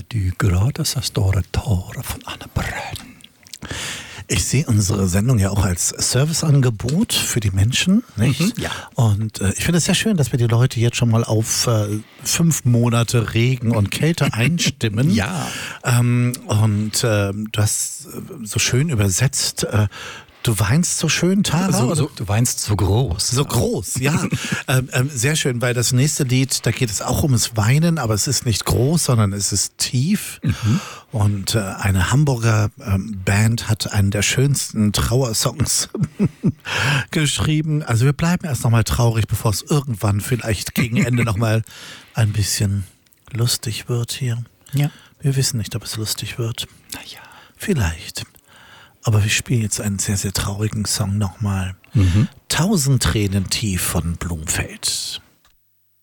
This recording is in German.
Du gerates das Tore von Annebrunn. Ich sehe unsere Sendung ja auch als Serviceangebot für die Menschen, nicht? Ja. Und ich finde es sehr schön, dass wir die Leute jetzt schon mal auf 5 Monate Regen und Kälte einstimmen. Ja. Du hast so schön übersetzt, du weinst so schön, Tara? Du weinst so groß. So groß, ja. Sehr schön, weil das nächste Lied, da geht es auch ums Weinen, aber es ist nicht groß, sondern es ist tief. Und eine Hamburger Band hat einen der schönsten Trauersongs geschrieben. Also wir bleiben erst nochmal traurig, bevor es irgendwann vielleicht gegen Ende nochmal ein bisschen lustig wird hier. Ja. Wir wissen nicht, ob es lustig wird. Naja. Vielleicht. Aber wir spielen jetzt einen sehr, sehr traurigen Song nochmal. 1000 Tränen tief von Blumfeld.